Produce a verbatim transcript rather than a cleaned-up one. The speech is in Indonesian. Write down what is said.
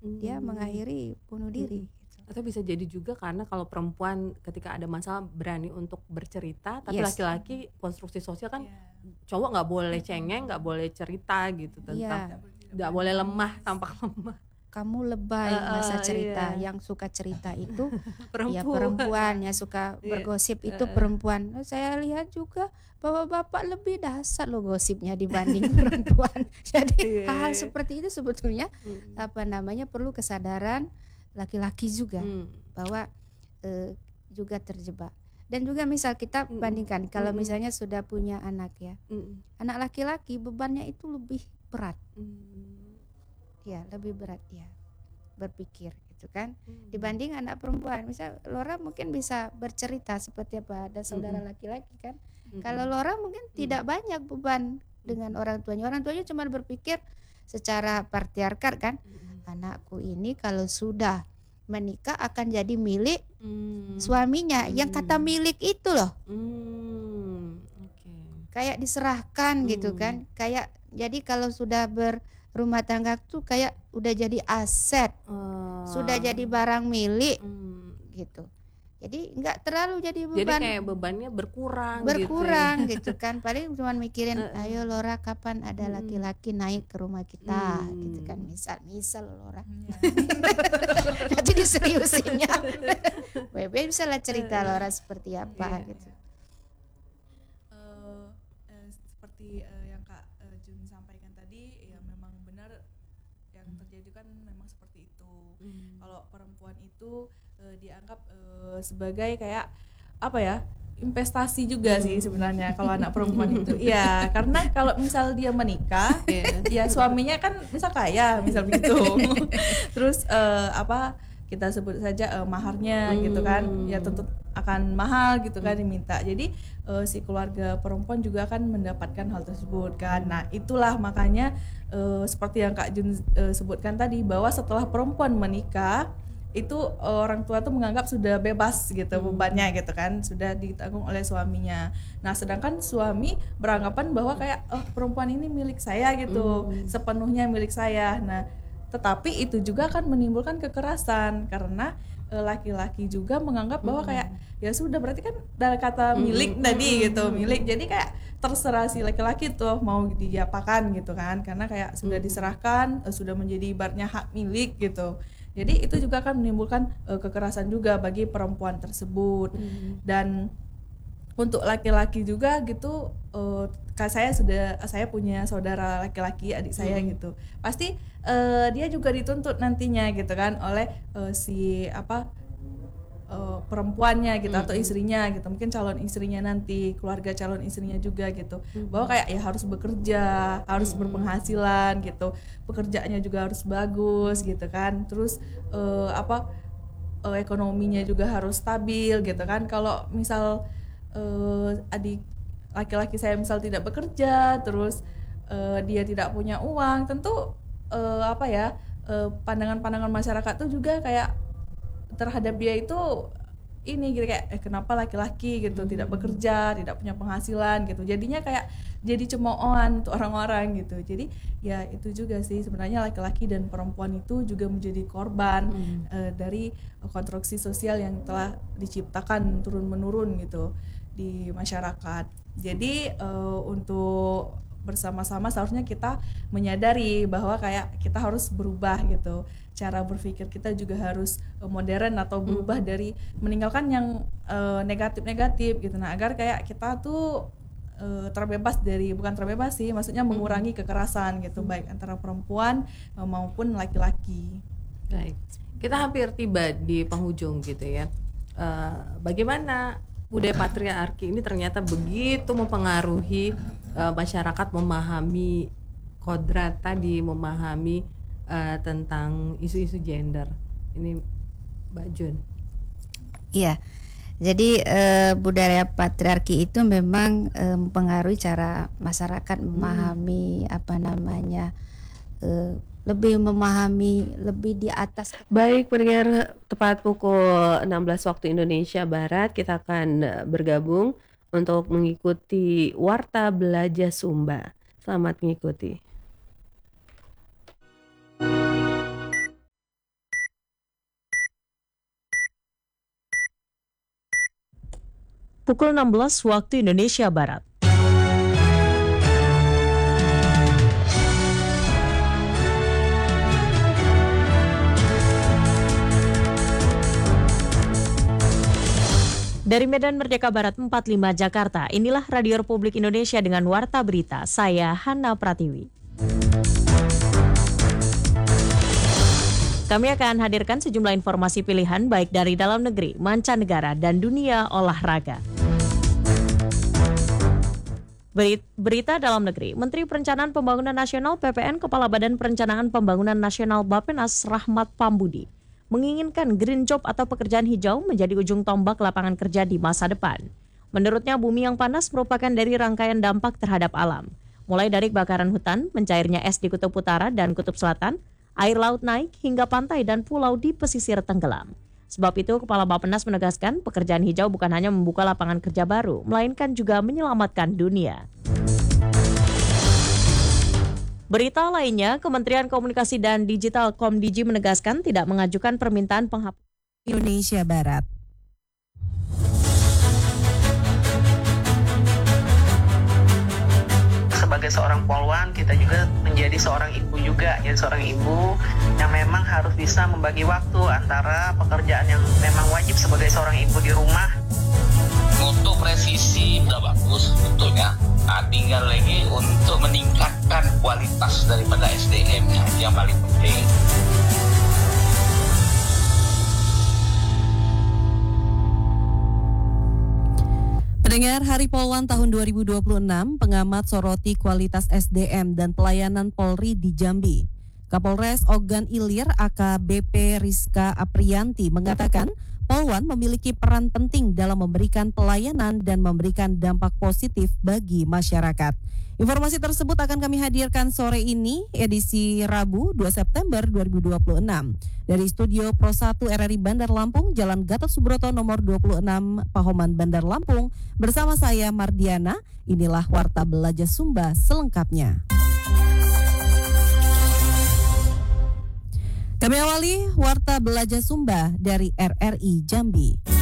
dia mengakhiri bunuh diri. Mm-mm. Atau bisa jadi juga karena kalau perempuan ketika ada masalah berani untuk bercerita, tapi Yes. laki-laki konstruksi sosial kan Iya. cowok nggak boleh cengeng, nggak boleh cerita gitu tentang, Iya. nggak boleh lemah, tampak lemah. Kamu lebay Uh, masa uh, cerita. iya. Yang suka cerita itu ya Perempuan. perempuan, yang suka Iya. bergosip itu Uh, perempuan. Oh, saya lihat juga bapak-bapak lebih dasar loh gosipnya dibanding perempuan. Jadi Iya, hal-hal iya. seperti itu sebetulnya Mm. apa namanya perlu kesadaran laki-laki juga Mm. bahwa eh, juga terjebak. Dan juga misal kita Mm-mm. bandingkan kalau Mm-mm. misalnya sudah punya anak ya, Mm-mm. anak laki-laki bebannya itu lebih berat. Mm. Ya lebih berat ya berpikir gitu kan Mm. dibanding anak perempuan. Misal Lora mungkin bisa bercerita seperti apa ada saudara Mm-mm. laki-laki kan. Mm-mm. Kalau Lora mungkin Mm. tidak banyak beban dengan orang tuanya. Orang tuanya cuma berpikir secara patriarkal kan, Mm-mm. anakku ini kalau sudah menikah akan jadi milik Mm. suaminya. Yang kata Mm. milik itu loh Mm. Oke. kayak diserahkan gitu Mm. kan. Kayak jadi kalau sudah berumah tangga tuh kayak udah jadi aset, Oh. sudah jadi barang milik Mm. gitu. Jadi nggak terlalu jadi Jadi beban, kayak bebannya berkurang, berkurang gitu. gitu kan. Paling cuma mikirin Uh-uh. ayo Lora kapan ada Mm. laki-laki naik ke rumah kita Mm. gitu kan. Misal misal Lora Iya. nanti diseriusinnya. Bebe bisa lah cerita Lora seperti apa Iya. gitu. Eh, eh, seperti eh, yang Kak eh, Jun sampaikan tadi, ya memang benar yang terjadi kan memang seperti itu. Mm. Kalau perempuan itu eh, dianggap eh, sebagai kayak apa ya, investasi juga sih sebenarnya kalau anak perempuan itu. Iya, karena kalau misal dia menikah, Iya. ya suaminya kan misal kaya, misal begitu. Terus eh, apa kita sebut saja eh, maharnya gitu kan, ya tentu akan mahal gitu kan diminta. Jadi eh, si keluarga perempuan juga akan mendapatkan hal tersebut kan. Nah itulah makanya eh, seperti yang Kak Jun eh, sebutkan tadi, bahwa setelah perempuan menikah itu eh, orang tua tuh menganggap sudah bebas gitu bebannya gitu kan, sudah ditanggung oleh suaminya. Nah sedangkan suami beranggapan bahwa kayak oh perempuan ini milik saya gitu, sepenuhnya milik saya. Nah tetapi itu juga akan menimbulkan kekerasan karena eh, laki-laki juga menganggap bahwa kayak ya sudah berarti kan dari kata milik tadi gitu, milik, jadi kayak terserah si laki-laki tuh mau diapakan gitu kan, karena kayak sudah diserahkan, eh, sudah menjadi ibaratnya hak milik gitu. Jadi itu juga akan menimbulkan uh, kekerasan juga bagi perempuan tersebut. Mm. Dan untuk laki-laki juga gitu, uh, kayak saya sudah saya punya saudara laki-laki, adik saya Mm. gitu. Pasti uh, dia juga dituntut nantinya gitu kan oleh uh, si apa uh, perempuannya gitu, atau istrinya gitu, mungkin calon istrinya nanti, keluarga calon istrinya juga gitu, bahwa kayak ya harus bekerja, harus berpenghasilan gitu, pekerjaannya juga harus bagus gitu kan, terus uh, apa uh, ekonominya juga harus stabil gitu kan. Kalau misal uh, adik laki-laki saya misal tidak bekerja, terus uh, dia tidak punya uang, tentu uh, apa ya uh, pandangan-pandangan masyarakat tuh juga kayak terhadap dia itu ini gitu, kayak eh kenapa laki-laki gitu hmm. tidak bekerja, tidak punya penghasilan gitu, jadinya kayak jadi cemoohan untuk orang-orang gitu. Jadi ya itu juga sih sebenarnya laki-laki dan perempuan itu juga menjadi korban hmm. uh, dari konstruksi sosial yang telah diciptakan turun-menurun gitu di masyarakat. Jadi uh, untuk bersama-sama seharusnya kita menyadari bahwa kayak kita harus berubah gitu, cara berpikir kita juga harus modern atau berubah hmm. dari meninggalkan yang uh, negatif-negatif gitu. Nah agar kayak kita tuh uh, terbebas dari, bukan terbebas sih, maksudnya mengurangi hmm. kekerasan gitu, hmm. baik antara perempuan uh, maupun laki-laki. Baik, kita hampir tiba di penghujung gitu ya. Uh, bagaimana budaya patriarki ini ternyata begitu mempengaruhi uh, masyarakat memahami kodrat tadi, memahami uh, tentang isu-isu gender. Ini Mbak Jun. Iya, jadi uh, budaya patriarki itu memang uh, mempengaruhi cara masyarakat memahami hmm. apa namanya uh, lebih memahami lebih di atas. Baik pendengar, tepat pukul enam belas waktu Indonesia Barat kita akan bergabung untuk mengikuti Warta Belajar Sumba. Selamat mengikuti. pukul enam belas waktu Indonesia Barat. Dari Medan Merdeka Barat empat puluh lima Jakarta, inilah Radio Republik Indonesia dengan Warta Berita. Saya Hana Pratiwi. Kami akan hadirkan sejumlah informasi pilihan baik dari dalam negeri, mancanegara, dan dunia olahraga. Berita dalam negeri, Menteri Perencanaan Pembangunan Nasional P P N Kepala Badan Perencanaan Pembangunan Nasional Bappenas Rahmat Pambudi menginginkan green job atau pekerjaan hijau menjadi ujung tombak lapangan kerja di masa depan. Menurutnya, bumi yang panas merupakan dari rangkaian dampak terhadap alam. Mulai dari kebakaran hutan, mencairnya es di Kutub Utara dan Kutub Selatan, air laut naik hingga pantai dan pulau di pesisir tenggelam. Sebab itu, Kepala Bappenas menegaskan pekerjaan hijau bukan hanya membuka lapangan kerja baru, melainkan juga menyelamatkan dunia. Berita lainnya, Kementerian Komunikasi dan Digital Komdigi menegaskan tidak mengajukan permintaan penghapusan Indonesia Barat. Sebagai seorang polwan, kita juga menjadi seorang ibu juga, jadi seorang ibu yang memang harus bisa membagi waktu antara pekerjaan yang memang wajib sebagai seorang ibu di rumah. Untuk presisi udah bagus betulnya. Nah, tinggal lagi untuk meningkatkan kualitas daripada S D M-nya yang paling penting. Pendengar, Hari Polwan tahun dua ribu dua puluh enam, pengamat soroti kualitas S D M dan pelayanan Polri di Jambi. Kapolres Ogan Ilir A K B P Rizka Aprianti mengatakan Polwan memiliki peran penting dalam memberikan pelayanan dan memberikan dampak positif bagi masyarakat. Informasi tersebut akan kami hadirkan sore ini, edisi Rabu dua September dua ribu dua puluh enam. Dari Studio Pro satu R R I Bandar Lampung, Jalan Gatot Subroto nomor dua puluh enam, Pahoman, Bandar Lampung. Bersama saya Mardiana, inilah Warta Belaja Sumba selengkapnya. Kami awali Warta Belaja Sumba dari R R I Jambi.